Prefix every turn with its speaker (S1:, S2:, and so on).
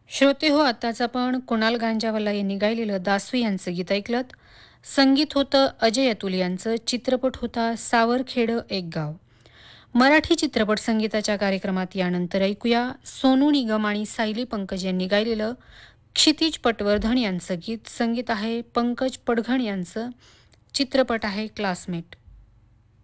S1: श्रोते हो, आत्ताच आपण कुणाल गांजावाला यांनी गायलेलं दासू यांचं गीत ऐकलं. संगीत होतं अजय अतुल यांचं, चित्रपट होता सावरखेड एक गाव. मराठी चित्रपट संगीताच्या कार्यक्रमात यानंतर ऐकूया सोनू निगम आणि सायली पंकज यांनी गायलेलं क्षितिज पटवर्धन यांचं गीत. संगीत आहे पंकज पडघण यांचं, चित्रपट आहे क्लासमेट.